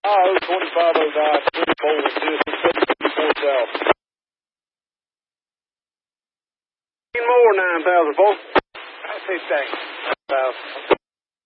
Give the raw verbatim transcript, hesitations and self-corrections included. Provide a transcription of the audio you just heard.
Tahoe twenty-five oh nine, three Bowling, seven fifty-four south. More nine thousand, folks. I say thanks. nine thousand.